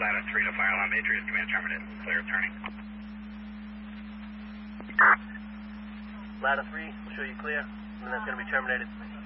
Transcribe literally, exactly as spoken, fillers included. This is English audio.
Ladder three to fire alarm. Adrian, command terminated. Clear turning. Ladder three, we'll show you clear, and then that's going to be terminated.